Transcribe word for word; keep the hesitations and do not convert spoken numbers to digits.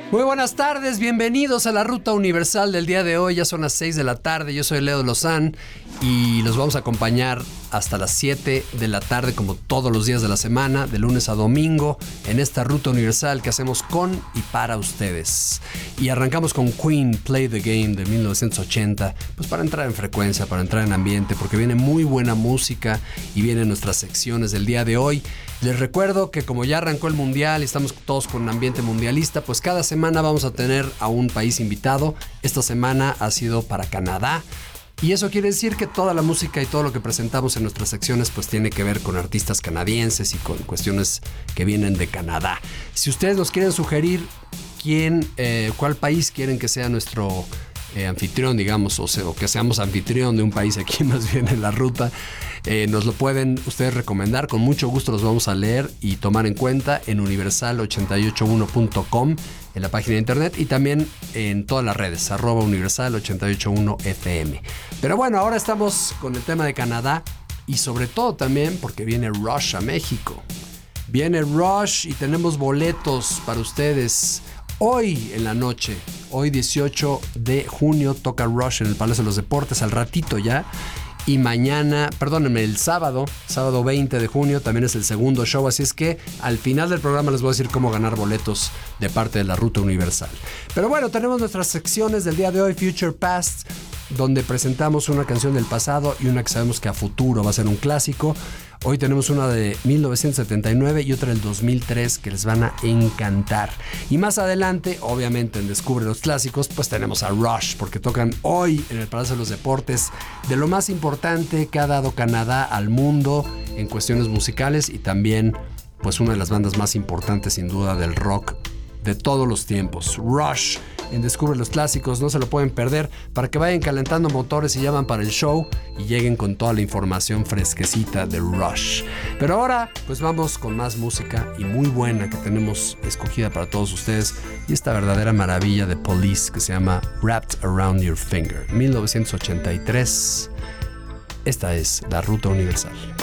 Muy buenas tardes, bienvenidos a la Ruta Universal del día de hoy. Ya son las seis de la tarde, yo soy Leo Lozán y los vamos a acompañar hasta las siete de la tarde, como todos los días de la semana, de lunes a domingo, en esta Ruta Universal que hacemos con y para ustedes. Y arrancamos con Queen, Play the Game, de mil novecientos ochenta, pues para entrar en frecuencia, para entrar en ambiente, porque viene muy buena música y vienen nuestras secciones del día de hoy. Les recuerdo que como ya arrancó el Mundial y estamos todos con un ambiente mundialista, pues cada semana vamos a tener a un país invitado. Esta semana ha sido para Canadá. Y eso quiere decir que toda la música y todo lo que presentamos en nuestras secciones pues tiene que ver con artistas canadienses y con cuestiones que vienen de Canadá. Si ustedes nos quieren sugerir quién, eh, cuál país quieren que sea nuestro eh, anfitrión, digamos, o, sea, o que seamos anfitrión de un país aquí más bien en la ruta, eh, nos lo pueden ustedes recomendar. Con mucho gusto los vamos a leer y tomar en cuenta en universal ochenta y ocho uno punto com, en la página de internet, y también en todas las redes, arroba universal ochenta y ocho uno F M. Pero bueno, ahora estamos con el tema de Canadá y sobre todo también porque viene Rush a México. Viene Rush y tenemos boletos para ustedes. Hoy en la noche, hoy dieciocho de junio, toca Rush en el Palacio de los Deportes, al ratito ya. Y mañana, perdónenme, el sábado, sábado veinte de junio, también es el segundo show. Así es que al final del programa les voy a decir cómo ganar boletos de parte de la Ruta Universal. Pero bueno, tenemos nuestras secciones del día de hoy, Future Past, donde presentamos una canción del pasado y una que sabemos que a futuro va a ser un clásico. Hoy tenemos una de mil novecientos setenta y nueve y otra del dos mil tres que les van a encantar. Y más adelante, obviamente en Descubre los Clásicos, pues tenemos a Rush, porque tocan hoy en el Palacio de los Deportes, de lo más importante que ha dado Canadá al mundo en cuestiones musicales, y también pues una de las bandas más importantes sin duda del rock de todos los tiempos. Rush en Descubre los Clásicos, no se lo pueden perder, para que vayan calentando motores y llaman para el show y lleguen con toda la información fresquecita de Rush. Pero ahora pues vamos con más música y muy buena que tenemos escogida para todos ustedes, y esta verdadera maravilla de Police que se llama Wrapped Around Your Finger, mil novecientos ochenta y tres. Esta es la Ruta Universal.